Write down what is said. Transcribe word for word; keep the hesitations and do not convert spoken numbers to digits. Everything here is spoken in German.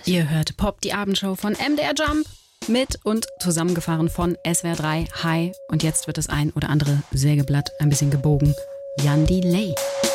Ihr hört Pop, die Abendshow von M D R Jump. Mit und zusammengefahren von S W R drei. Hi. Und jetzt wird das ein oder andere Sägeblatt ein bisschen gebogen. Jan Delay.